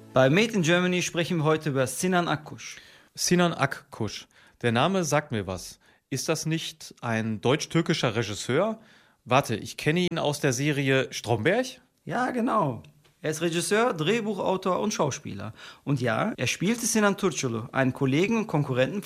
Bei Made in Germany sprechen wir heute über Sinan Akkuş. Sinan Akkuş. Der Name sagt mir was. Ist das nicht ein deutsch-türkischer Regisseur? Warte, ich kenne ihn aus der Serie Stromberg? Ja, genau. Er ist Regisseur, Drehbuchautor und Schauspieler. Und ja, er spielte Sinan Türkçulu, einen Kollegen und Konkurrenten